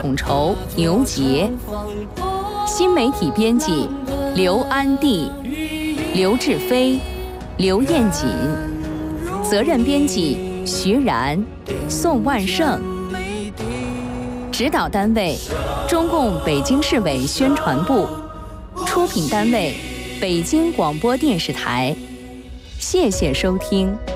统筹牛杰，新媒体编辑刘安娣、刘志飞、刘彦锦，责任编辑徐然、宋万胜，指导单位中共北京市委宣传部，出品单位北京广播电视台。谢谢收听。